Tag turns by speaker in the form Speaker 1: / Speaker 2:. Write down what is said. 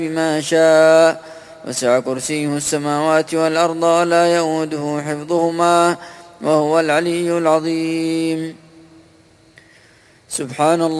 Speaker 1: بما شاء وسع كرسيه السماوات والأرض ولا يؤوده حفظهما وهو العلي العظيم. سبحان الله